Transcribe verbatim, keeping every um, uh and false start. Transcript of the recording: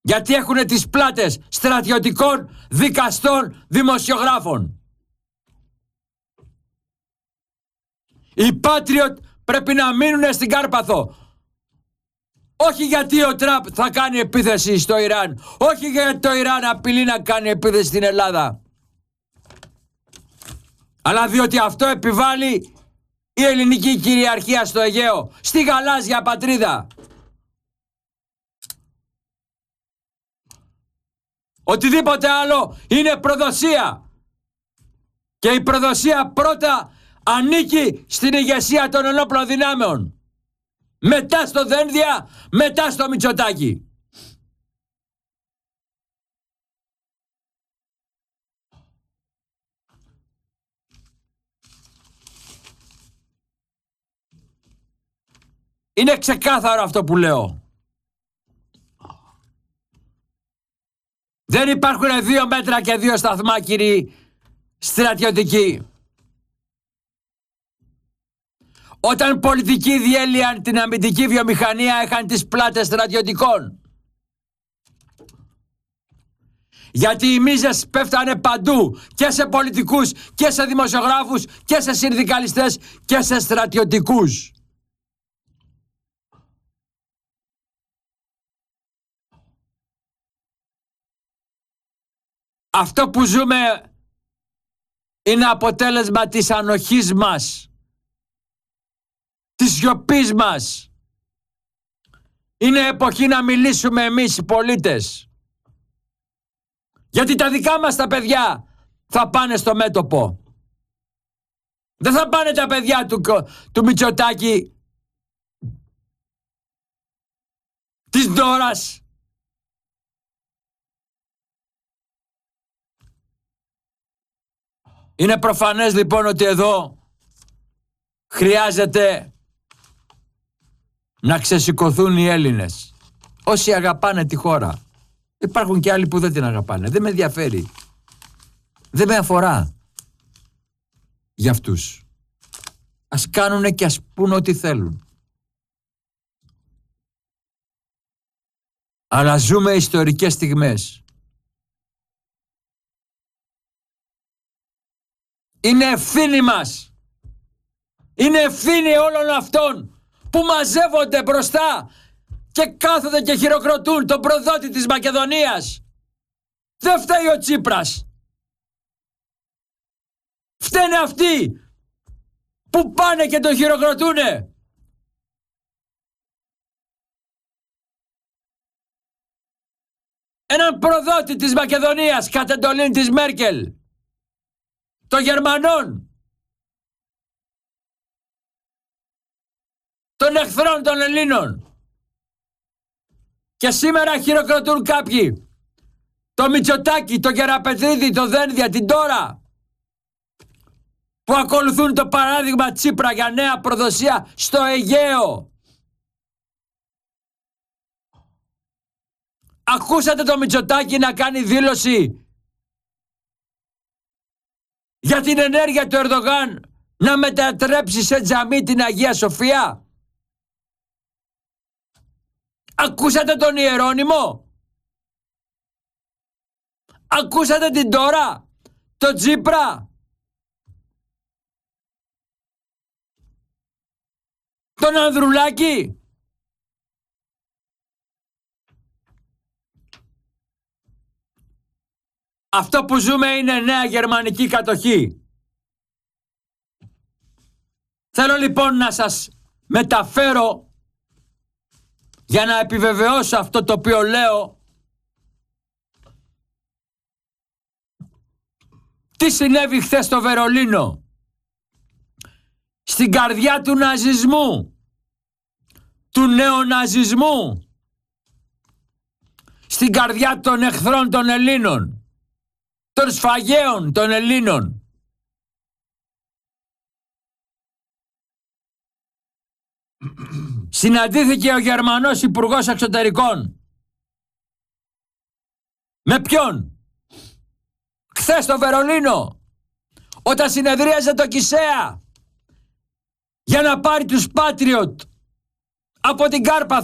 Γιατί έχουν τις πλάτες στρατιωτικών, δικαστών, δημοσιογράφων. Οι Patriot πρέπει να μείνουν στην Κάρπαθο. Όχι γιατί ο Τραμπ θα κάνει επίθεση στο Ιράν. Όχι γιατί το Ιράν απειλεί να κάνει επίθεση στην Ελλάδα. Αλλά διότι αυτό επιβάλλει η ελληνική κυριαρχία στο Αιγαίο, στη γαλάζια πατρίδα. Οτιδήποτε άλλο είναι προδοσία. Και η προδοσία πρώτα ανήκει στην ηγεσία των ενόπλων δυνάμεων. Μετά στο Δένδια, μετά στο Μητσοτάκη. Είναι ξεκάθαρο αυτό που λέω. Δεν υπάρχουν δύο μέτρα και δύο σταθμά, κύριοι στρατιωτικοί. Όταν πολιτικοί διέλυαν την αμυντική βιομηχανία, είχαν τις πλάτες στρατιωτικών. Γιατί οι μίζες πέφτανε παντού, και σε πολιτικούς, και σε δημοσιογράφους, και σε συνδικαλιστές, και σε στρατιωτικούς. Αυτό που ζούμε είναι αποτέλεσμα της ανοχής μας, της σιωπής μας. Είναι εποχή να μιλήσουμε εμείς οι πολίτες. Γιατί τα δικά μας τα παιδιά θα πάνε στο μέτωπο. Δεν θα πάνε τα παιδιά του, του Μητσοτάκη, της Ντόρας. Είναι προφανές λοιπόν ότι εδώ χρειάζεται να ξεσηκωθούν οι Έλληνες. Όσοι αγαπάνε τη χώρα. Υπάρχουν και άλλοι που δεν την αγαπάνε. Δεν με ενδιαφέρει. Δεν με αφορά για αυτούς. Ας κάνουνε και ας πούν ό,τι θέλουν. Αλλά ζούμε ιστορικές στιγμές. Είναι ευθύνη μας. Είναι ευθύνη όλων αυτών που μαζεύονται μπροστά και κάθονται και χειροκροτούν τον προδότη της Μακεδονίας. Δεν φταίει ο Τσίπρας. Φταίνε αυτοί που πάνε και τον χειροκροτούνε. Έναν προδότη της Μακεδονίας κατ' εντολή της Μέρκελ, των Γερμανών, των εχθρών των Ελλήνων. Και σήμερα χειροκροτούν κάποιοι το Μητσοτάκη, το Γεραπετρίδη, το Δένδια, την Ντόρα, που ακολουθούν το παράδειγμα Τσίπρα για νέα προδοσία στο Αιγαίο. Ακούσατε το Μητσοτάκη να κάνει δήλωση για την ενέργεια του Ερντογάν να μετατρέψει σε τζαμί την Αγία Σοφία? Ακούσατε τον Ιερώνυμο? Ακούσατε την Ντόρα, τον Τσίπρα, τον Ανδρουλάκη? Αυτό που ζούμε είναι νέα γερμανική κατοχή. Θέλω λοιπόν να σας μεταφέρω, για να επιβεβαιώσω αυτό το οποίο λέω, τι συνέβη χθες στο Βερολίνο, στην καρδιά του ναζισμού, του νεοναζισμού, στην καρδιά των εχθρών των Ελλήνων, των σφαγέων των Ελλήνων. Συναντήθηκε ο Γερμανός Υπουργός Εξωτερικών. Με ποιον? Χθες στο Βερολίνο, όταν συνεδρίαζε το Κισέα για να πάρει τους Patriot από την Κάρπαθο.